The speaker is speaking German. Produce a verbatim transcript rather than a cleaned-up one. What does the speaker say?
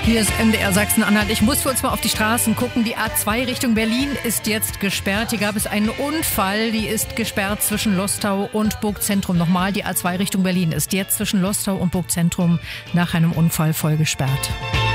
Hier ist M D R Sachsen-Anhalt. Ich muss für uns mal auf die Straßen gucken. Die A zwei Richtung Berlin ist jetzt gesperrt. Hier gab es einen Unfall. Die ist gesperrt zwischen Lostau und Burgzentrum. Nochmal, die A zwei Richtung Berlin ist jetzt zwischen Lostau und Burgzentrum nach einem Unfall voll gesperrt.